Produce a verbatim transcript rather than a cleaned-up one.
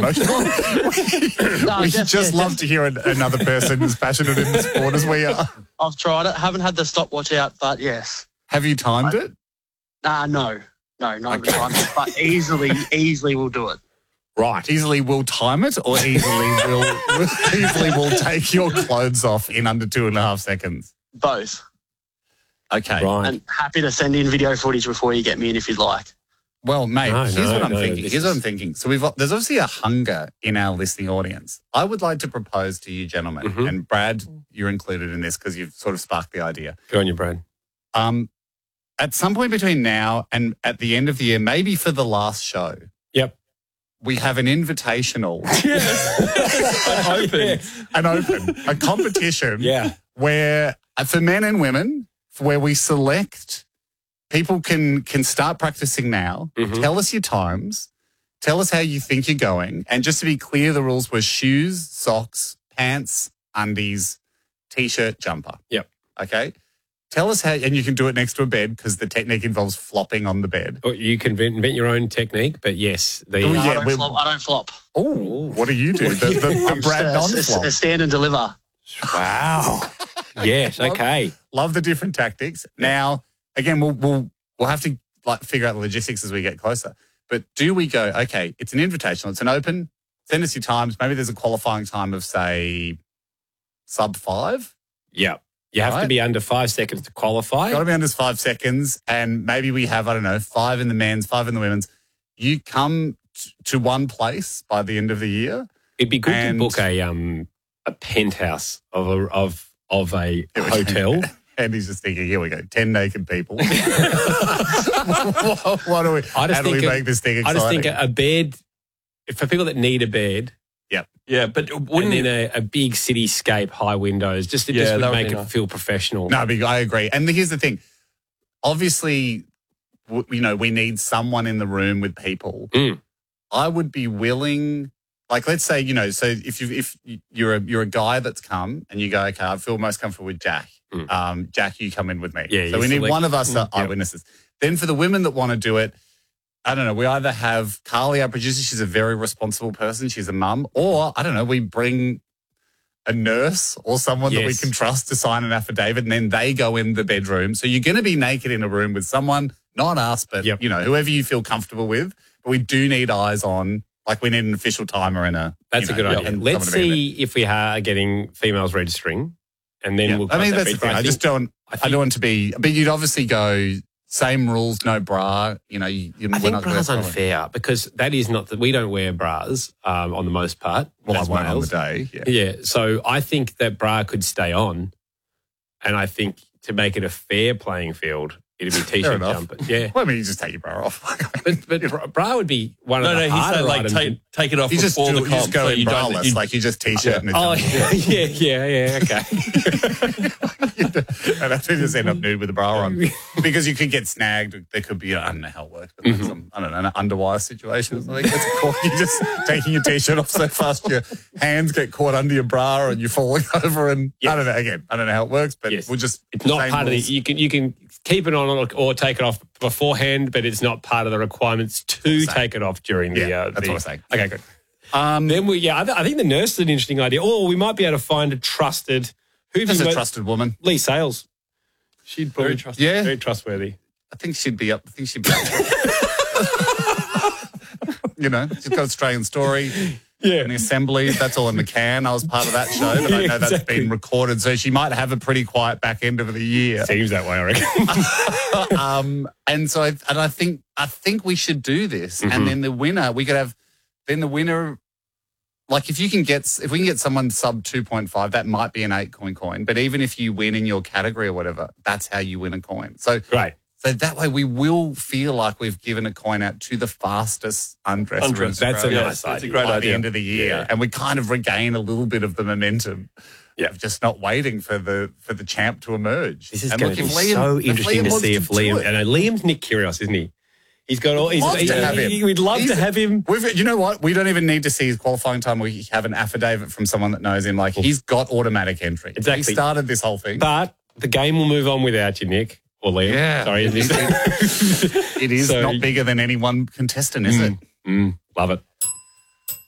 emotional. we No, we just- just yeah, love just- to hear an, another person as passionate in the sport as we are. I've tried it. Haven't had the stopwatch out, but yes. Have you timed it? Nah, no. No, not Okay. every time. But easily, easily we'll do it. Right. Easily will time it, or easily will easily will take your clothes off in under two and a half seconds. Both. Okay. Right. And happy to send in video footage before you get me in if you'd like. Well, mate, No, here's no, what I'm no, thinking. this Here's what is- I'm thinking. So we've got, there's obviously a hunger in our listening audience. I would like to propose to you, gentlemen, Mhm. and Brad, you're included in this because you've sort of sparked the idea. Go on you, Brad. Um, at some point between now and at the end of the year, maybe for the last show, Yep. we have an invitational, An open. an open, a competition Yeah. where uh, for men and women, where we select people can can start practicing now. Mhm. Tell us your times. Tell us how you think you're going. And just to be clear, the rules were shoes, socks, pants, undies, t-shirt, jumper. Yep. Okay. Tell us how, and you can do it next to a bed because the technique involves flopping on the bed. Or you can invent invent your own technique, but yes, the Oh, No, yeah, I, don't we're- flop, I don't flop. Oh, what do you do? The, the, the I'm Brad just a- non-flop. a, a stand and deliver. wow. Yes. Okay. Love the different tactics. Now, again, we'll we'll we'll have to like figure out the logistics as we get closer. But do we go, okay, it's an invitational, it's an open, send us your times. Maybe there's a qualifying time of, say, sub five. Yeah. You have to Right. be under five seconds to qualify. Got to be under five seconds. And maybe we have, I don't know, five in the men's, five in the women's. You come t- to one place by the end of the year. It'd be good And- to book a um a penthouse of a of of a Here we go. hotel. And he's just thinking, here we go, ten naked people. what, what do we, I just how do we think a- make this thing I exciting? just think a, a bed for people that need a bed. Yeah, but And wouldn't then it? a, a big cityscape, high windows, just it Yeah, just that would would make be it nice. feel professional. No, but I agree. And here's the thing. Obviously, w- you know, we need someone in the room with people. Mm. I would be willing, like, let's say, you know, so if you if you're a you're a guy that's come and you go, okay, I feel most comfortable with Jack. Mm. Um, Jack, you come in with me. Yeah, so you we need select- one of us Mm, that yeah. eyewitnesses. Then for the women that want to do it, I don't know, we either have Carly, our producer, she's a very responsible person, she's a mum, or I don't know, we bring a nurse or someone that we Yes. can trust to sign an affidavit, and then they go in the bedroom. So you're going to be naked in a room with someone, not us, but Yep. you know, whoever you feel comfortable with. But we do need eyes on, like we need an official timer and a. That's you a know, good idea. and Let's someone to be in see if we are getting females registering, and then there. we'll. Yeah. I mean, cross that that's the bridge. thing. But I, think- just don't. I, think- don't want to be. But you'd obviously go same rules, no bra. You know, you, you, I we're think not gonna bras follow. unfair because that is not that we don't wear bras um, on the most part. Well, I as won't on the males. day. Yeah. Yeah, so I think that bra could stay on, and I think to make it a fair playing field, it'd be t-shirt enough. jumper. Yeah, Well, I mean, you just take your bra off. but but bra- bra would be one No, of no, the he harder said like items. take, take it off You just, before do, the you comp. just go so in you don't- braless, you- like you just t-shirt and a Oh jumper. yeah, yeah, yeah. Okay. And have to just end up nude with a bra on because you could get snagged. There could be, I don't know how it works, but Mm-hmm. some, I don't know, an underwire situation. I think that's cool. You're just taking your t-shirt off so fast your hands get caught under your bra and you're falling over. And I Yes. don't know, again, I don't know how it works, but Yes. we'll just. It's not same part rules. of the. You can you can keep it on or, or take it off beforehand, but it's not part of the requirements to Same. take it off during the. Yeah, uh, that's the, what I'm saying. Okay, good. Um, Then we yeah, I, th- I think the nurse is an interesting idea. Or we might be able to find a trusted. Who's just the a mo- trusted woman. Lee Sales. She'd probably Very trusted. Yeah. very trustworthy. I think she'd be up. I think she'd be up. You know, she's got Australian Story. Yeah. And the assembly, that's all in the can. I was part of that show, but I Yeah, know that's exactly. been recorded. So she might have a pretty quiet back end of the year. Seems that way, I reckon. um, and so, I, and I think, I think we should do this. Mhm. And then the winner, we could have, then the winner, like if you can get, if we can get someone sub two point five, that might be an eight coin coin. But even if you win in your category or whatever, that's how you win a coin. So, Right. so that way we will feel like we've given a coin out to the fastest undresser. in Undress. That's a Australia nice Yes, that's a idea. great by the idea. end of the year, Yeah. and we kind of regain a little bit of the momentum. Yeah. Of just not waiting for the for the champ to emerge. This is And going look, to be if Liam- so if interesting Liam to wants see if do Liam. it- And uh, Liam's Nick Kyrgios, isn't he? He's got all. He's, Love he, to have him. he- We'd love He's- to have him. We've, you know what? We don't even need to see his qualifying time. We have an affidavit from someone that knows him. Like he's got automatic entry. Exactly. He started this whole thing. But the game will move on without you, Nick or Liam. Yeah. Sorry, isn't it? It is So- not bigger than any one contestant, is it? Mm, love it.